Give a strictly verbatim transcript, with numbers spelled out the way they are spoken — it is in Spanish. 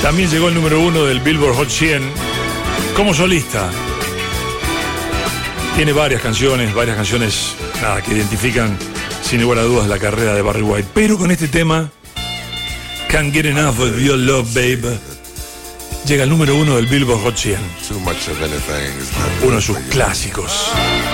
También llegó el número uno del Billboard Hot cien como solista. Tiene varias canciones, varias canciones nada, que identifican sin lugar a dudas la carrera de Barry White. Pero con este tema, Can't Get Enough of Your Love, Babe, llega al número uno del Billboard Hot cien. Uno de sus clásicos.